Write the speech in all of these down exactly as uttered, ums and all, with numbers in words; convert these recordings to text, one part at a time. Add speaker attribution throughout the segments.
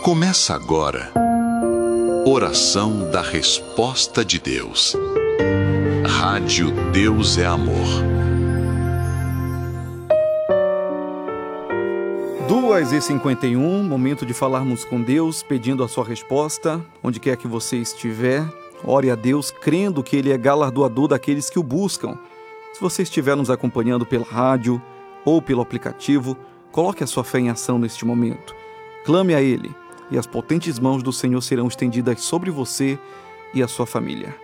Speaker 1: Começa agora. Oração da Resposta de Deus. Rádio Deus é Amor.
Speaker 2: duas e cinquenta e um, momento de falarmos com Deus, pedindo a sua resposta, onde quer que você estiver. Ore a Deus, crendo que Ele é galardoador daqueles que o buscam. Se você estiver nos acompanhando pela rádio ou pelo aplicativo, coloque a sua fé em ação neste momento. Clame a Ele, e as potentes mãos do Senhor serão estendidas sobre você e a sua família.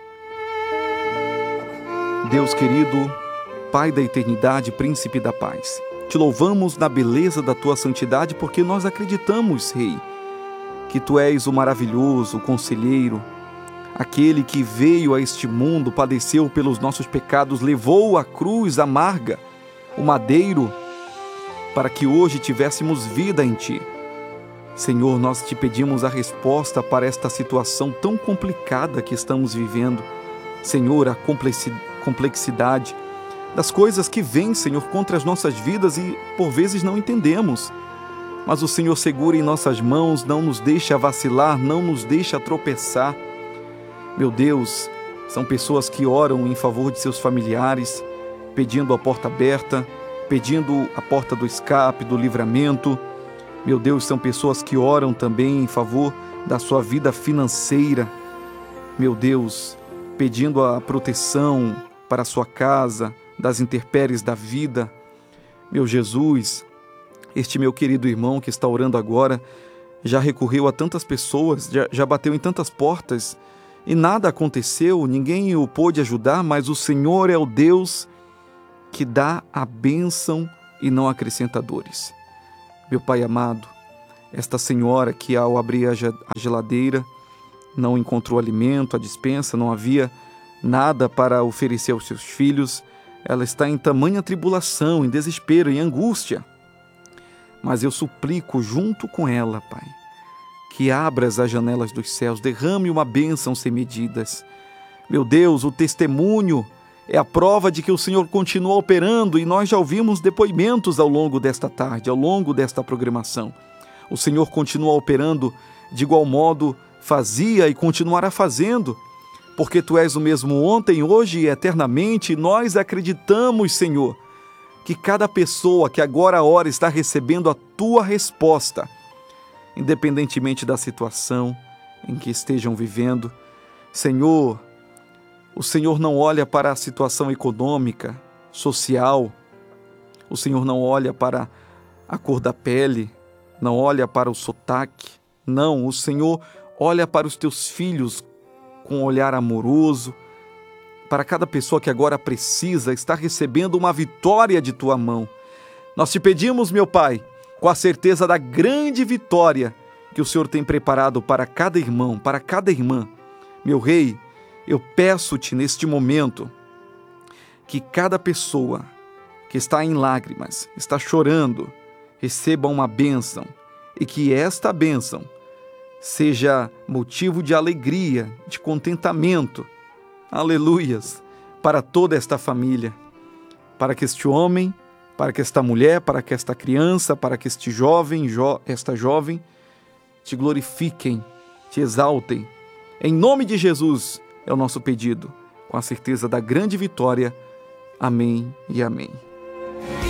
Speaker 2: Deus querido, Pai da eternidade, Príncipe da paz, te louvamos na beleza da tua santidade, porque nós acreditamos, Rei, que tu és o maravilhoso, o conselheiro, aquele que veio a este mundo, padeceu pelos nossos pecados, levou a cruz amarga, o madeiro, para que hoje tivéssemos vida em ti. Senhor, nós te pedimos a resposta para esta situação tão complicada que estamos vivendo. Senhor, a complexidade das coisas que vêm, Senhor, contra as nossas vidas e por vezes não entendemos. Mas o Senhor segura em nossas mãos, não nos deixa vacilar, não nos deixa tropeçar. Meu Deus, são pessoas que oram em favor de seus familiares, pedindo a porta aberta, pedindo a porta do escape, do livramento. Meu Deus, são pessoas que oram também em favor da sua vida financeira. Meu Deus, pedindo a proteção para a sua casa, das intempéries da vida. Meu Jesus, este meu querido irmão que está orando agora, já recorreu a tantas pessoas, já, já bateu em tantas portas e nada aconteceu, ninguém o pôde ajudar, mas o Senhor é o Deus que dá a bênção e não acrescenta dores. Meu Pai amado, esta senhora que ao abrir a geladeira não encontrou alimento, a despensa, não havia nada para oferecer aos seus filhos, ela está em tamanha tribulação, em desespero, em angústia. Mas eu suplico junto com ela, Pai, que abras as janelas dos céus, derrame uma bênção sem medidas. Meu Deus, o testemunho é a prova de que o Senhor continua operando e nós já ouvimos depoimentos ao longo desta tarde, ao longo desta programação. O Senhor continua operando de igual modo, fazia e continuará fazendo, porque Tu és o mesmo ontem, hoje e eternamente. E nós acreditamos, Senhor, que cada pessoa que agora ora está recebendo a Tua resposta, independentemente da situação em que estejam vivendo. Senhor, o Senhor não olha para a situação econômica, social, o Senhor não olha para a cor da pele, não olha para o sotaque, não, o Senhor olha para os Teus filhos com um olhar amoroso, para cada pessoa que agora precisa estar recebendo uma vitória de Tua mão. Nós Te pedimos, meu Pai, com a certeza da grande vitória que o Senhor tem preparado para cada irmão, para cada irmã. Meu Rei, eu peço-Te neste momento que cada pessoa que está em lágrimas, está chorando, receba uma bênção e que esta bênção seja motivo de alegria, de contentamento, aleluias, para toda esta família, para que este homem, para que esta mulher, para que esta criança, para que este jovem, jo, esta jovem, Te glorifiquem, Te exaltem. Em nome de Jesus é o nosso pedido, com a certeza da grande vitória. Amém e amém.